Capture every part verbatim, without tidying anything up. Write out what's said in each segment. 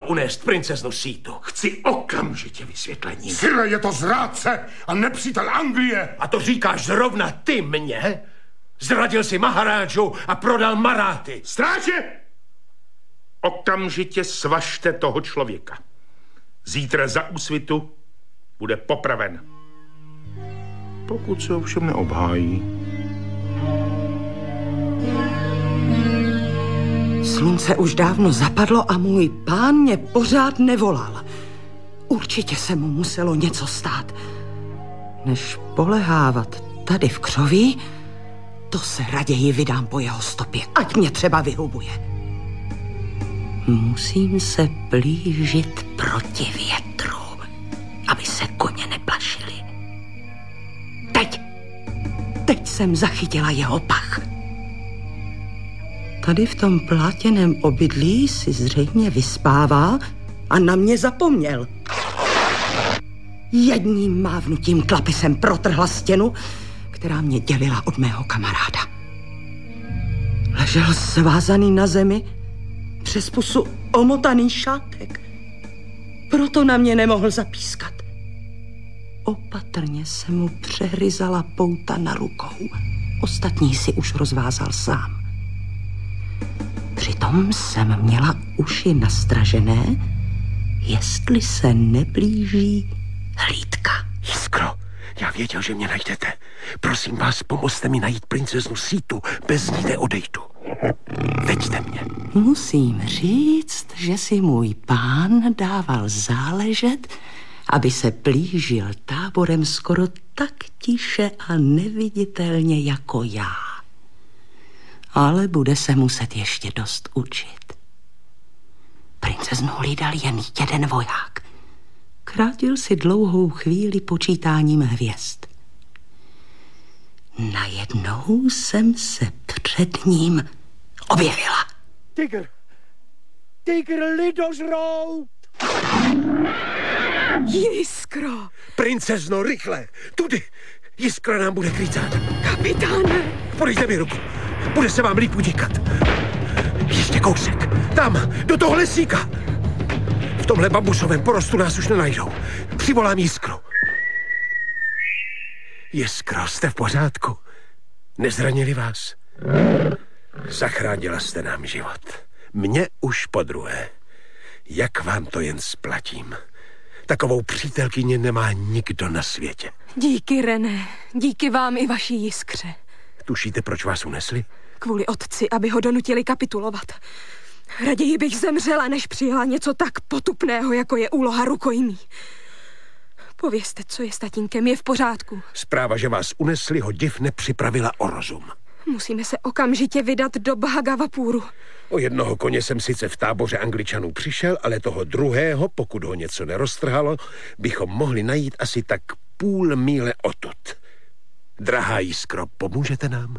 unést princeznu Sítu. Chci okamžitě vysvětlení. Sire, je to zrádce a nepřítel Anglie. A to říkáš zrovna ty mně? Zradil si Maharádžu a prodal Maráty. Stráže! Okamžitě svažte toho člověka. Zítra za úsvitu bude popraven. Pokud se ovšem neobhájí. Slunce už dávno zapadlo a můj pán mě pořád nevolal. Určitě se mu muselo něco stát. Než polehávat tady v křoví, to se raději vydám po jeho stopě, ať mě třeba vyhubuje. Musím se plížit proti větru, aby se koně neplašili. Teď, teď jsem zachytila jeho pach. Tady v tom plátěném obydlí si zřejmě vyspává a na mě zapomněl. Jedním mávnutím klapy jsem protrhla stěnu, která mě dělila od mého kamaráda. Ležel svázaný na zemi, přes pusu omotaný šátek. Proto na mě nemohl zapískat. Opatrně jsem mu přehryzala pouta na rukou. Ostatní si už rozvázal sám. Přitom jsem měla uši nastražené, jestli se neblíží hlídka. Jiskro, já věděl, že mě najdete. Prosím vás, pomozte mi najít princeznu Sítu. Bez ní neodejdu. Veďte mě. Musím říct, že si můj pán dával záležet, aby se plížil táborem skoro tak tiše a neviditelně jako já. Ale bude se muset ještě dost učit. Princeznu hlídal jen jeden voják. Krátil si dlouhou chvíli počítáním hvězd. Najednou jsem se před ním objevila. Tygr! Tygr lidožrout! Jiskro! Princezno, rychle! Tudy! Jiskra nám bude krycát. Kapitáne! Podejte mi ruku. Bude se vám líp utíkat. Ještě kousek. Tam, do toho lesíka. V tomhle bambusovém porostu nás už nenajdou. Přivolám Jiskru. Jiskro, jste v pořádku? Nezranili vás? Zachránila jste nám život. Mně už podruhé. Jak vám to jen splatím. Takovou přítelkyni nemá nikdo na světě. Díky, René. Díky vám i vaší Jiskře. Tušíte, proč vás unesli? Kvůli otci, aby ho donutili kapitulovat. Raději bych zemřela, než přijela něco tak potupného, jako je úloha rukojmí. Povězte, co je s tatínkem, je v pořádku. Zpráva, že vás unesli, ho div nepřipravila o rozum. Musíme se okamžitě vydat do Bhagavapuru. O jednoho koně jsem sice v táboře Angličanů přišel, ale toho druhého, pokud ho něco neroztrhalo, bychom mohli najít asi tak půl míle odtud. Drahá Jiskro, pomůžete nám?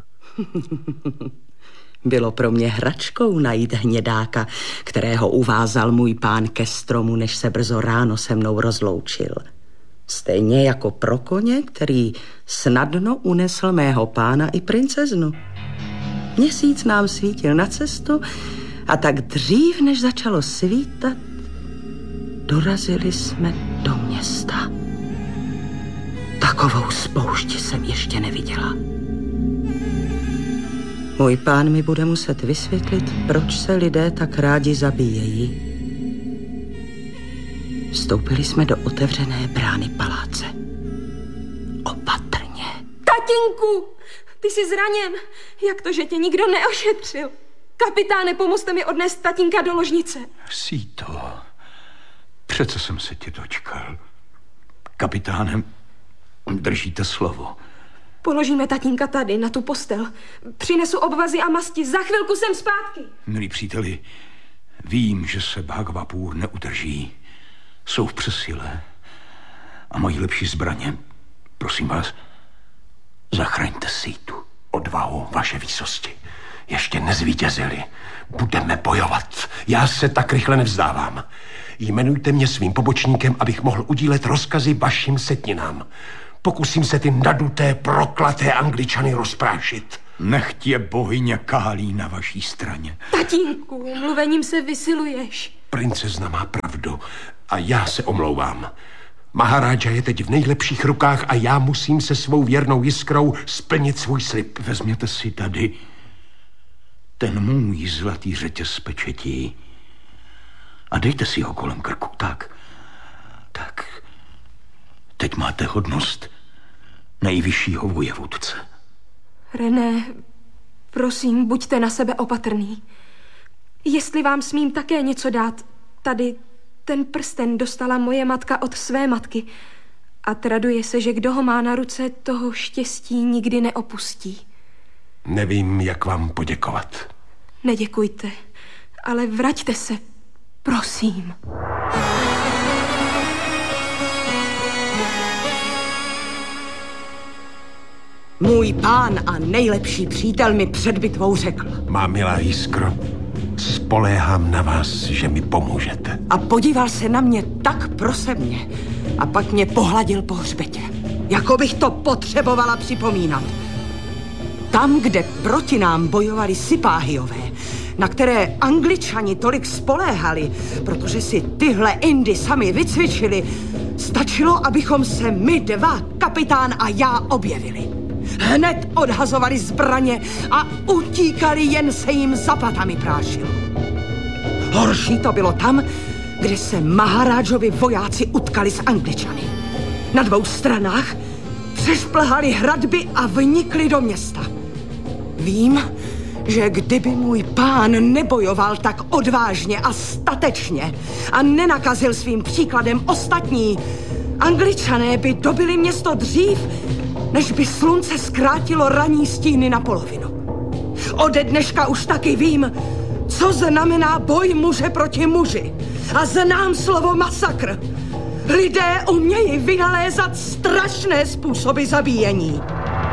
Bylo pro mě hračkou najít hnědáka, kterého uvázal můj pán ke stromu, než se brzo ráno se mnou rozloučil. Stejně jako pro koně, který snadno unesl mého pána i princeznu. Měsíc nám svítil na cestu a tak dřív, než začalo svítat, dorazili jsme do města. Takovou spoušť jsem ještě neviděla. Můj pán mi bude muset vysvětlit, proč se lidé tak rádi zabíjejí. Vstoupili jsme do otevřené brány paláce. Opatrně. Tatínku, ty jsi zraněn. Jak to, že tě nikdo neošetřil? Kapitáne, pomozte mi odnést tatínka do ložnice. Síto, přece jsem se tě dočkal. Kapitánem, držíte slovo. Položíme tatínka tady, na tu postel. Přinesu obvazy a masti. Za chvilku jsem zpátky. Milí příteli, vím, že se Bhagavapur neudrží. Jsou v přesile a mají lepší zbraně. Prosím vás, zachraňte Sítu. Odvahu, vaše výsosti. Ještě nezvítězili. Budeme bojovat. Já se tak rychle nevzdávám. Jmenujte mě svým pobočníkem, abych mohl udílet rozkazy vašim setninám. Pokusím se ty naduté, proklaté Angličany rozprášit. Nechť je bohyně Kálí na vaší straně. Tatínku, mluvením se vysiluješ. Princezna má pravdu a já se omlouvám. Maharaja je teď v nejlepších rukách a já musím se svou věrnou jiskrou splnit svůj slib. Vezměte si tady ten můj zlatý řetěz z pečetí a dejte si ho kolem krku. Tak, tak. Teď máte hodnost nejvyššího vojevůdce. René, prosím, buďte na sebe opatrný. Jestli vám smím také něco dát, tady ten prsten dostala moje matka od své matky a traduje se, že kdo ho má na ruce, toho štěstí nikdy neopustí. Nevím, jak vám poděkovat. Neděkujte, ale vraťte se, prosím. Můj pán a nejlepší přítel mi před bitvou řekl. Má milá jiskro, spoléhám na vás, že mi pomůžete. A podíval se na mě tak prosebně a pak mě pohladil po hřbetě. Jako bych to potřebovala připomínat. Tam, kde proti nám bojovali Sipáhiové, na které Angličani tolik spoléhali, protože si tyhle Indy sami vycvičili, stačilo, abychom se my dva, kapitán a já, objevili. Hned odhazovali zbraně a utíkali, jen se jim zapatami prášilo. Horší to bylo tam, kde se Maharážovi vojáci utkali s Angličany. Na dvou stranách přešplhali hradby a vnikli do města. Vím, že kdyby můj pán nebojoval tak odvážně a statečně a nenakazil svým příkladem ostatní, Angličané by dobili město dřív, než by slunce zkrátilo ranní stíny na polovinu. Ode dneška už taky vím, co znamená boj muže proti muži. A znám slovo masakr. Lidé umějí vynalézat strašné způsoby zabíjení.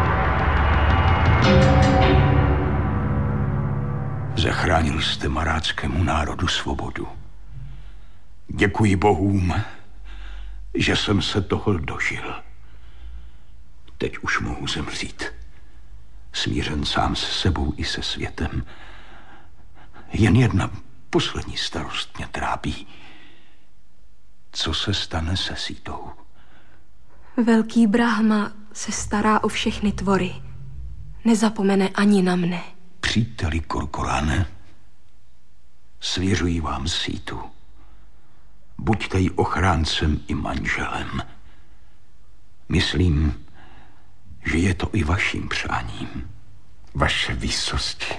Zachránil jste maráckému národu svobodu. Děkuji bohům, že jsem se toho dožil. Teď už mohu zemřít. Smířen sám se sebou i se světem. Jen jedna poslední starost mě trápí. Co se stane se Sítou? Velký Brahma se stará o všechny tvory. Nezapomene ani na mne. Příteli Korkoráne, svěřuji vám Sítu. Buďte jí ochráncem i manželem. Myslím, že je to i vaším přáním. Vaše výsosti.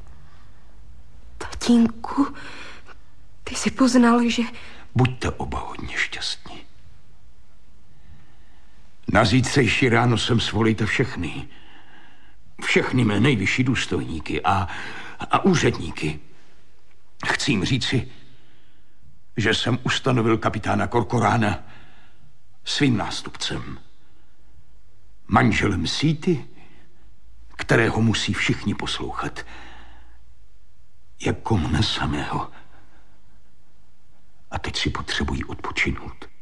Tatínku, ty jsi poznal, že... Buďte oba hodně šťastní. Na zítřejší ráno sem svolíte všechny. Všechny mé nejvyšší důstojníky a, a úředníky. Chci jim říci, že jsem ustanovil kapitána Korkorána svým nástupcem. Manželem Síty, kterého musí všichni poslouchat. Jako mne samého. A teď si potřebují odpočinout.